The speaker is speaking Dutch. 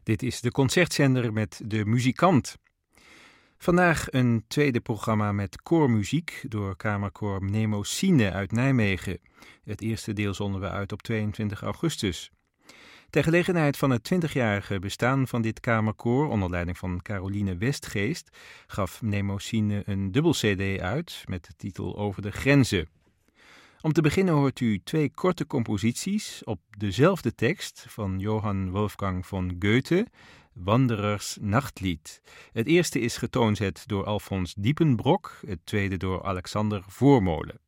Dit is de concertzender met de muzikant. Vandaag een tweede programma met koormuziek door kamerkoor Mnemosyne uit Nijmegen. Het eerste deel zonden we uit op 22 augustus. Ter gelegenheid van het 20-jarige bestaan van dit kamerkoor onder leiding van Caroline Westgeest gaf Mnemosyne een dubbel cd uit met de titel Over de Grenzen. Om te beginnen hoort u twee korte composities op dezelfde tekst van Johann Wolfgang von Goethe, Wanderers Nachtlied. Het eerste is getoonzet door Alfons Diepenbrock, het tweede door Alexander Voormolen.